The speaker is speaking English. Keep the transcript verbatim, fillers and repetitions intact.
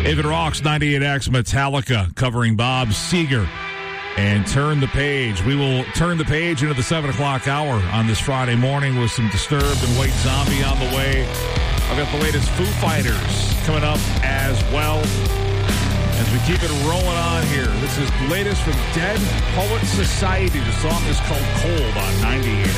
David Rocks, ninety-eight X Metallica, covering Bob Seger. And turn the page. We will turn the page into the seven o'clock hour on this Friday morning with some Disturbed and White Zombie on the way. I've got the latest Foo Fighters coming up as well as we keep it rolling on here. This is the latest from Dead Poet Society. The song is called Cold on ninety-eight